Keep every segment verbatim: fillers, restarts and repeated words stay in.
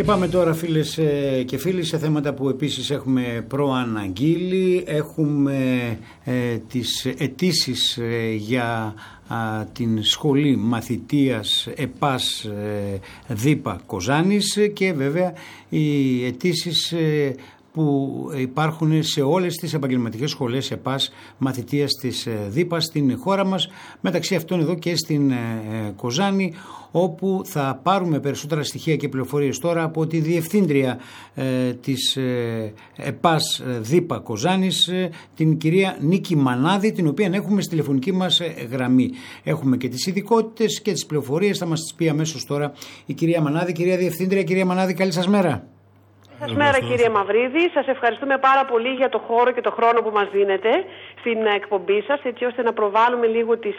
Και πάμε τώρα, φίλες και φίλοι, σε θέματα που επίσης έχουμε προαναγγείλει. Έχουμε ε, τις αιτήσεις ε, για α, την σχολή μαθητείας ΕΠΑΣ ε, ΔΥΠΑ Κοζάνης και βέβαια οι αιτήσεις ε, που υπάρχουν σε όλες τις επαγγελματικές σχολές ΕΠΑΣ μαθητείας της ΔΥΠΑ στην χώρα μας, μεταξύ αυτών εδώ και στην Κοζάνη, όπου θα πάρουμε περισσότερα στοιχεία και πληροφορίες τώρα από τη Διευθύντρια ε, της ε, ΕΠΑΣ ΔΥΠΑ Κοζάνης, ε, την κυρία Νίκη Μανάδη, την οποία έχουμε στη τηλεφωνική μας γραμμή. Έχουμε και τις ειδικότητες και τις πληροφορίες, θα μας τις πει αμέσως τώρα η κυρία Μανάδη. Κυρία Διευθύντρια, κυρία Μανάδη, καλή σας μέρα. Σας μέρα κύριε Μαυρίδη, σας ευχαριστούμε πάρα πολύ για το χώρο και το χρόνο που μας δίνετε στην εκπομπή σας, έτσι ώστε να προβάλλουμε λίγο τις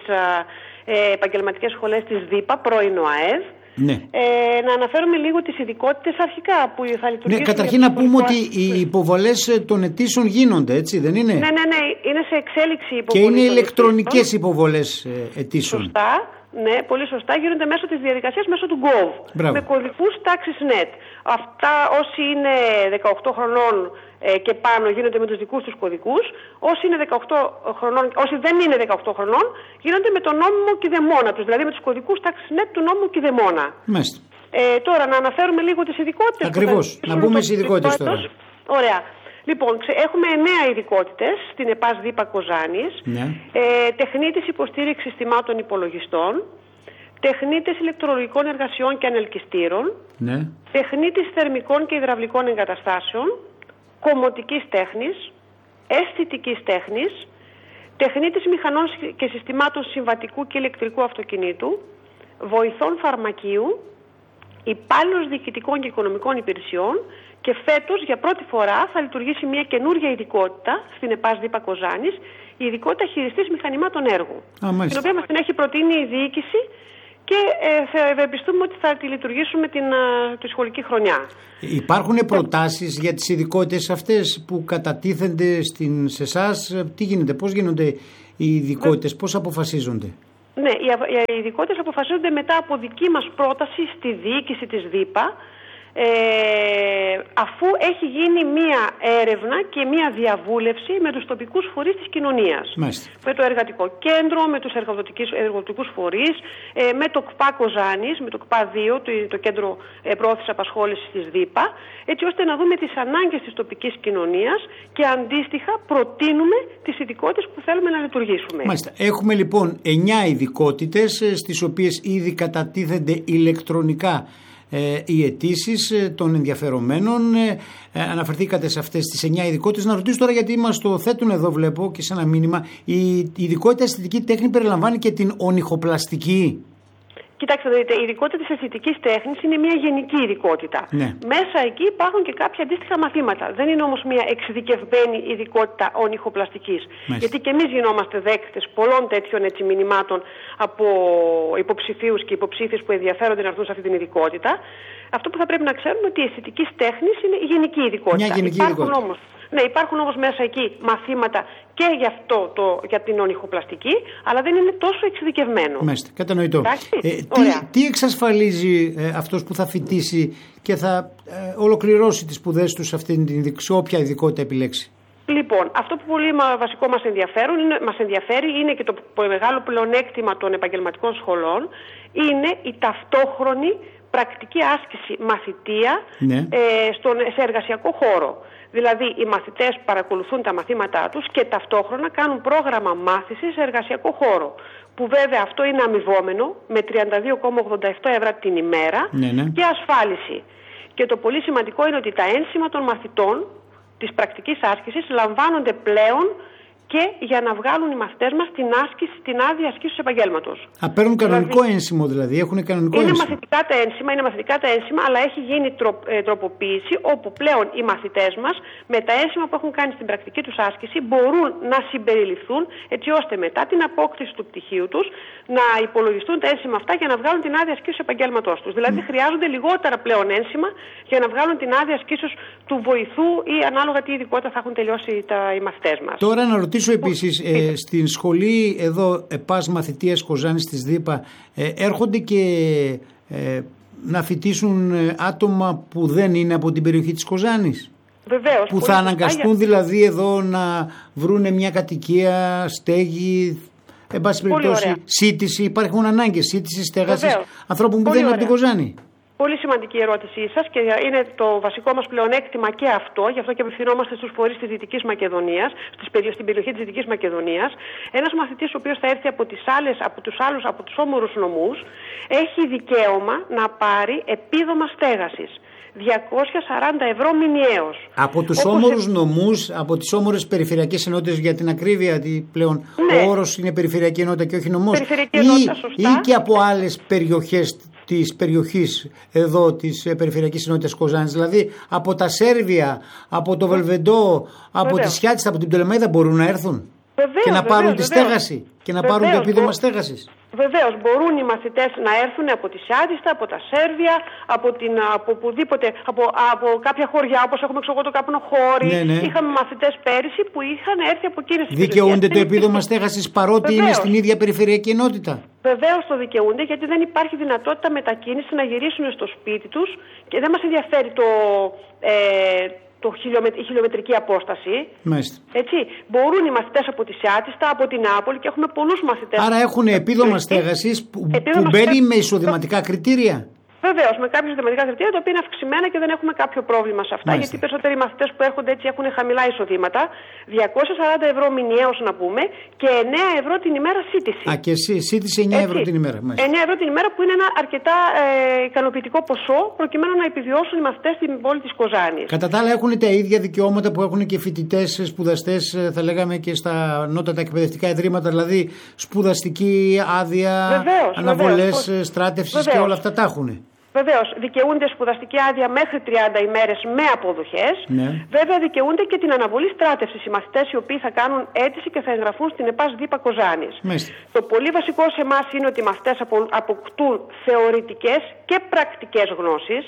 ε, επαγγελματικές σχολές της ΔΥΠΑ, πρώην ΟΑΕΔ. Ναι. Ε, να αναφέρουμε λίγο τις ειδικότητες αρχικά που θα λειτουργήσουν. Ναι, καταρχήν να πούμε ότι οι υποβολές των αιτήσεων γίνονται, έτσι δεν είναι? Ναι, ναι, ναι, είναι σε εξέλιξη υποβολή. Και είναι ηλεκτρονικές υποβολές αιτήσεων. Σωστά. Ναι, πολύ σωστά. Γίνονται μέσω της διαδικασίας, μέσω του Gov. Μπράβο. Με κωδικούς τάξης net. Αυτά όσοι είναι δεκαοκτώ χρονών ε, και πάνω γίνονται με τους δικούς τους κωδικούς. Όσοι, είναι δεκαοκτώ χρονών, όσοι δεν είναι δεκαοκτώ χρονών γίνονται με τον νόμιμο κηδεμόνα τους. Δηλαδή με τους κωδικούς τάξης net του νόμου κηδεμόνα. Μάλιστα. Ε, τώρα να αναφέρουμε λίγο τις ειδικότητες. Ακριβώς. Να μπούμε στις ειδικότητες τώρα. Ωραία. Λοιπόν, έχουμε εννέα ειδικότητες στην ΕΠΑΣ ΔΥΠΑ Κοζάνης. Ναι. Ε, τεχνίτης υποστήριξης συστημάτων υπολογιστών, τεχνίτης ηλεκτρολογικών εργασιών και ανελκυστήρων, ναι. τεχνίτης θερμικών και υδραυλικών εγκαταστάσεων, κομμωτικής τέχνης, αισθητικής τέχνης, τεχνίτης μηχανών και συστημάτων συμβατικού και ηλεκτρικού αυτοκινήτου, βοηθών φαρμακείου, υπάλληλος διοικητικών και οικονομικών υπηρεσιών. Και φέτος για πρώτη φορά θα λειτουργήσει μια καινούργια ειδικότητα στην ΕΠΑΣ ΔΥΠΑ Κοζάνης, η ειδικότητα χειριστής μηχανημάτων έργου. Α, την οποία μας την έχει προτείνει η διοίκηση και ε, θα ευελπιστούμε ότι θα τη λειτουργήσουμε την, α, τη σχολική χρονιά. Υπάρχουν προτάσεις για τις ειδικότητες αυτές που κατατίθενται στην, σε εσάς? Τι γίνεται, πώς γίνονται οι ειδικότητες, πώς αποφασίζονται? Ναι, οι ειδικότητες αποφασίζονται μετά από δική μας πρόταση στη διοίκηση της ΔΥΠΑ, Ε, αφού έχει γίνει μία έρευνα και μία διαβούλευση με τους τοπικούς φορείς της κοινωνίας. Μάλιστα. Με το εργατικό κέντρο, με τους εργοδοτικούς φορείς, ε, με το ΚΠΑ Κοζάνης, με το ΚΠΑ δύο, το, το κέντρο ε, προώθησης απασχόλησης της ΔΥΠΑ, έτσι ώστε να δούμε τις ανάγκες της τοπικής κοινωνίας και αντίστοιχα προτείνουμε τις ειδικότητες που θέλουμε να λειτουργήσουμε. Μάλιστα. Έχουμε λοιπόν εννέα ειδικότητες, στις οποίες ήδη κατατίθενται ηλεκτρονικά οι αιτήσεις των ενδιαφερομένων. Ε, αναφερθήκατε σε αυτές τις εννέα ειδικότητες. Να ρωτήσω τώρα, γιατί μας το θέτουν εδώ, βλέπω και σε ένα μήνυμα, η, η ειδικότητα αισθητική τέχνη περιλαμβάνει και την ονυχοπλαστική? Κοιτάξτε, δείτε, η ειδικότητα της αισθητικής τέχνης είναι μια γενική ειδικότητα. Ναι. Μέσα εκεί υπάρχουν και κάποια αντίστοιχα μαθήματα. Δεν είναι όμως μια εξειδικευμένη ειδικότητα ονυχοπλαστικής. Γιατί και εμείς γινόμαστε δέκτες πολλών τέτοιων έτσι, μηνυμάτων από υποψηφίους και υποψήφιες που ενδιαφέρονται να έρθουν σε αυτή την ειδικότητα. Αυτό που θα πρέπει να ξέρουμε ότι η αισθητική τέχνη είναι η γενική ειδικότητα. Μια γενική υπάρχουν ειδικότητα. Όμως, ναι, υπάρχουν όμως μέσα εκεί μαθήματα και για, αυτό το, για την ονυχοπλαστική, αλλά δεν είναι τόσο εξειδικευμένο. Μάλιστα, κατανοητό. Ε, τι, τι εξασφαλίζει ε, αυτός που θα φοιτήσει και θα ε, ολοκληρώσει τις σπουδές του σε, αυτήν την, σε όποια ειδικότητα επιλέξει? Λοιπόν, αυτό που πολύ βασικό μας, ενδιαφέρουν, είναι, μας ενδιαφέρει είναι και το μεγάλο πλεονέκτημα των επαγγελματικών σχολών, είναι η ταυτόχρονη πρακτική άσκηση μαθητεία ναι. ε, στον, σε εργασιακό χώρο. Δηλαδή οι μαθητές παρακολουθούν τα μαθήματά τους και ταυτόχρονα κάνουν πρόγραμμα μάθησης σε εργασιακό χώρο. Που βέβαια αυτό είναι αμοιβόμενο με τριάντα δύο κόμμα ογδόντα επτά ευρώ την ημέρα ναι, ναι. και ασφάλιση. Και το πολύ σημαντικό είναι ότι τα ένσημα των μαθητών της πρακτικής άσκησης λαμβάνονται πλέον και για να βγάλουν οι μαθητές μας την, άσκηση, την άδεια ασκήσεως επαγγέλματος. Α, παίρνουν κανονικό δηλαδή, ένσημο δηλαδή, έχουν κανονικό είναι ένσημο. Μαθητικά τα ένσημα, είναι μαθητικά τα ένσημα, αλλά έχει γίνει τρο, ε, τροποποίηση όπου πλέον οι μαθητές μας με τα ένσημα που έχουν κάνει στην πρακτική τους άσκηση μπορούν να συμπεριληφθούν έτσι ώστε μετά την απόκτηση του πτυχίου τους να υπολογιστούν τα ένσημα αυτά για να βγάλουν την άδεια ασκήσεως επαγγέλματος τους. Δηλαδή mm. χρειάζονται λιγότερα πλέον ένσημα για να βγάλουν την άδεια ασκήσεως του βοηθού ή ανάλογα τι ειδικότητα θα έχουν τελειώσει τα, οι μαθητές μας. Τώρα να ρωτήσω επίσης, ε, στην σχολή εδώ ΕΠΑΣ Μαθητείας Κοζάνης της ΔΥΠΑ ε, έρχονται και ε, να φοιτήσουν άτομα που δεν είναι από την περιοχή της Κοζάνης. Βεβαίως. Που θα αναγκαστούν για... δηλαδή εδώ να βρούνε μια κατοικία, στέγη, εν πάση περιπτώσει σύντηση. Υπάρχουν ανάγκες σύντησης, στέγασης ανθρώπων που δεν είναι από την Κοζάνη. Πολύ σημαντική η ερώτησή σας και είναι το βασικό μας πλεονέκτημα και αυτό, γι' αυτό και απευθυνόμαστε στους φορείς της Δυτικής Μακεδονίας, στην περιοχή της Δυτικής Μακεδονίας. Ένας μαθητής ο οποίος θα έρθει από, τις άλλες, από τους άλλους, από τους όμορους νομούς, έχει δικαίωμα να πάρει επίδομα στέγασης. διακόσια σαράντα ευρώ μηνιαίως. Από τους Όπως όμορους ε... νομούς, από τις όμορες περιφερειακές ενότητες, για την ακρίβεια, ότι πλέον ναι. ο όρος είναι περιφερειακή ενότητα και όχι νομός, περιφερειακή ενότητα, ή, ή και από άλλες περιοχές της περιοχής εδώ της ε, περιφερειακής ενότητας Κοζάνης, δηλαδή από τα Σέρβια, από το Βελβεντό, από τη Σιάτιστα, από την Πτολεμαΐδα μπορούν να έρθουν βεβαίως, και να πάρουν βεβαίως, τη στέγαση και να βεβαίως, πάρουν το επίδομα μπο... στέγασης. Βεβαίως, μπορούν οι μαθητές να έρθουν από τη Σιάτιστα, από τα Σέρβια, από, την, από οπουδήποτε, από, από κάποια χωριά, όπως έχουμε ξέρω το Καπνοχώρι. Ναι, ναι. Είχαμε μαθητές πέρυσι που είχαν έρθει από εκείνες τις περιοχές. Δικαιούνται το επίδομα στέγασης παρότι βεβαίως. είναι στην ίδια περιφερειακή ενότητα. Βεβαίως το δικαιούνται, γιατί δεν υπάρχει δυνατότητα μετακίνηση να γυρίσουν στο σπίτι τους και δεν μας ενδιαφέρει το. Ε, Το χιλιομετ, η χιλιομετρική απόσταση. Μάλιστα. Έτσι. Μπορούν οι μαθητές από τη Σιάτιστα, από την Νάπολη και έχουμε πολλούς μαθητές. Άρα έχουν επίδομα στέγασης που, που μπαίνει με εισοδηματικά κριτήρια. Βεβαίως, με κάποια εισοδηματικά κριτήρια τα οποία είναι αυξημένα και δεν έχουμε κάποιο πρόβλημα σε αυτά. Μάλιστα. Γιατί οι περισσότεροι μαθητές που έρχονται έτσι έχουν χαμηλά εισοδήματα. διακόσια σαράντα ευρώ μηνιαίως να πούμε και εννέα ευρώ την ημέρα σύντηση. Α, και εσύ, σύντηση εννέα ευρώ την ημέρα. Μάλιστα. εννέα ευρώ την ημέρα που είναι ένα αρκετά ε, ικανοποιητικό ποσό προκειμένου να επιβιώσουν οι μαθητές στην πόλη της Κοζάνης. Κατά τα άλλα, έχουν τα ίδια δικαιώματα που έχουν και φοιτητές, σπουδαστές, θα λέγαμε και στα νότατα εκπαιδευτικά ιδρύματα, δηλαδή σπουδαστική άδεια, αναβολές στράτευσης και όλα αυτά τα έχουν. Βεβαίως, δικαιούνται σπουδαστική άδεια μέχρι τριάντα ημέρες με αποδοχές. Ναι. Βέβαια, δικαιούνται και την αναβολή στράτευσης οι μαθητές οι οποίοι θα κάνουν αίτηση και θα εγγραφούν στην ΕΠΑΣ ΔΥΠΑ Κοζάνης. Μάλιστα. Το πολύ βασικό σε εμάς είναι ότι οι μαθητές αποκτούν θεωρητικές και πρακτικές γνώσεις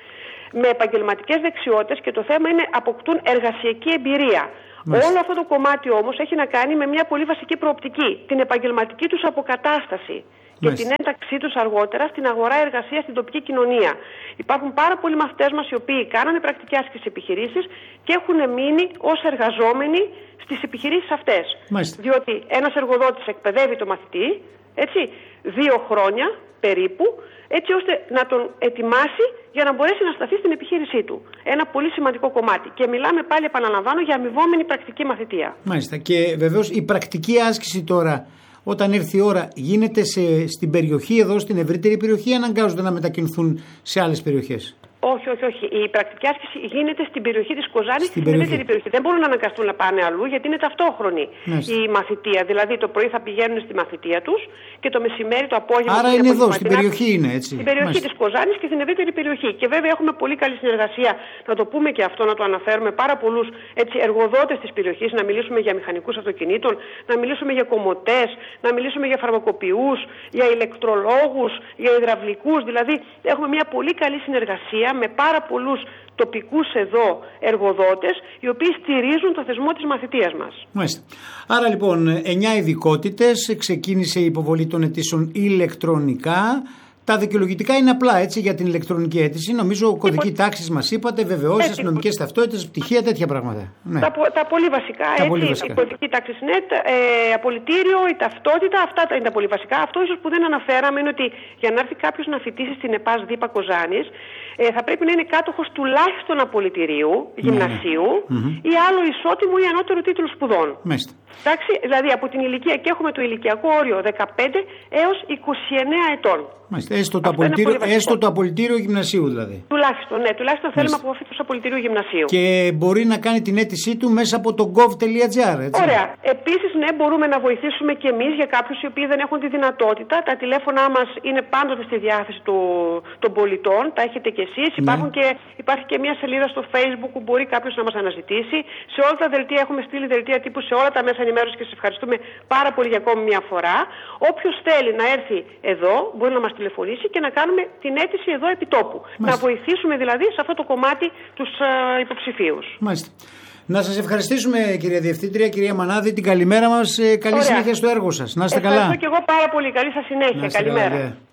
με επαγγελματικές δεξιότητες και το θέμα είναι αποκτούν εργασιακή εμπειρία. Μάλιστα. Όλο αυτό το κομμάτι όμως έχει να κάνει με μια πολύ βασική προοπτική, την επαγγελματική τους αποκατάσταση. Και Μάλιστα. την ένταξή τους αργότερα στην αγορά εργασίας στην τοπική κοινωνία. Υπάρχουν πάρα πολλοί μαθητές μας οι οποίοι κάνανε πρακτική άσκηση σε επιχειρήσεις και έχουν μείνει ως εργαζόμενοι στις επιχειρήσεις αυτές. Μάλιστα. Διότι ένας εργοδότης εκπαιδεύει το μαθητή, έτσι, δύο χρόνια περίπου, έτσι ώστε να τον ετοιμάσει για να μπορέσει να σταθεί στην επιχείρησή του. Ένα πολύ σημαντικό κομμάτι. Και μιλάμε πάλι, επαναλαμβάνω, για αμοιβόμενη πρακτική μαθητεία. Μάλιστα. Και βεβαίως η πρακτική άσκηση τώρα, όταν έρθει η ώρα, γίνεται σε, στην περιοχή εδώ, στην ευρύτερη περιοχή, ή αναγκάζονται να μετακινηθούν σε άλλες περιοχές? Όχι, όχι, όχι. Η πρακτική άσκηση γίνεται στην περιοχή της Κοζάνης, στην ευρύτερη περιοχή. Δεν μπορούν να αναγκαστούν να πάνε αλλού, γιατί είναι ταυτόχρονη Μάλιστα. η μαθητεία. Δηλαδή το πρωί θα πηγαίνουν στη μαθητεία τους και το μεσημέρι, το απόγευμα. Άρα είναι εδώ, στην περιοχή είναι έτσι. Στην περιοχή της Κοζάνης και στην ευρύτερη περιοχή. Και βέβαια έχουμε πολύ καλή συνεργασία, να το πούμε και αυτό, να το αναφέρουμε, πάρα πολλούς εργοδότες της περιοχής, να μιλήσουμε για μηχανικούς αυτοκινήτων, να μιλήσουμε για κομμωτές, να μιλήσουμε για φαρμακοποιούς, για ηλεκτρολόγους, για υδραυλικούς. Δηλαδή έχουμε μια πολύ καλή συνεργασία με πάρα πολλούς τοπικούς εδώ εργοδότες, οι οποίοι στηρίζουν το θεσμό της μαθητείας μας. Μάλιστα. Άρα λοιπόν εννιά ειδικότητες, ξεκίνησε η υποβολή των αιτήσεων ηλεκτρονικά. Τα δικαιολογητικά είναι απλά, έτσι, για την ηλεκτρονική αίτηση. Νομίζω κωδική Υπο... τάξη μας είπατε, βεβαιώσεις, νομικές ταυτότητες, πτυχία, τέτοια πράγματα. Ναι. Τα, τα πολύ βασικά, τα έτσι. Πολύ βασικά. Η κωδική τάξη είναι ε, απολυτήριο, η ταυτότητα, αυτά είναι τα πολύ βασικά. Αυτό ίσως που δεν αναφέραμε είναι ότι για να έρθει κάποιος να φοιτήσει στην ΕΠΑΣ ΔΥΠΑ Κοζάνης, ε, θα πρέπει να είναι κάτοχος τουλάχιστον απολυτηρίου, γυμνασίου ναι, ναι. ή άλλο ισότιμου ή ανώτερου τίτλου σπουδών. Μάλιστα. Εντάξει, δηλαδή από την ηλικία, και έχουμε το ηλικιακό όριο δεκαπέντε έως είκοσι εννέα ετών. Μάλιστα. Έστω, το απολυτήριο, έστω το απολυτήριο γυμνασίου δηλαδή. Τουλάχιστον, ναι, τουλάχιστον θέλουμε από αυτό το απολυτήριο γυμνασίου. Και μπορεί να κάνει την αίτησή του μέσα από το gov τελεία gr, έτσι. Ωραία. Επίσης, ναι, μπορούμε να βοηθήσουμε και εμείς για κάποιους οι οποίοι δεν έχουν τη δυνατότητα. Τα τηλέφωνά μας είναι πάντοτε στη διάθεση του, των πολιτών. Τα έχετε κι εσείς. Ναι. Υπάρχουν και, υπάρχει και μια σελίδα στο Facebook που μπορεί κάποιος να μας αναζητήσει. Σε όλα τα δελτία έχουμε στείλει δελτία τύπου σε όλα τα μέσα ενημέρωση και σας ευχαριστούμε πάρα πολύ για ακόμη μια φορά. Όποιος θέλει να έρθει εδώ μπορεί να μας τηλεφωνήσει και να κάνουμε την αίτηση εδώ επί τόπου. Μάλιστα. Να βοηθήσουμε δηλαδή σε αυτό το κομμάτι τους uh, υποψηφίους. Μάλιστα. Να σας ευχαριστήσουμε, κυρία Διευθύντρια, κυρία Μανάδη, την καλημέρα μας. Καλή Ωραία. συνέχεια στο έργο σας. Να είστε καλά. Ευχαριστώ και εγώ πάρα πολύ. Καλή σας συνέχεια. Καλημέρα. Καλά,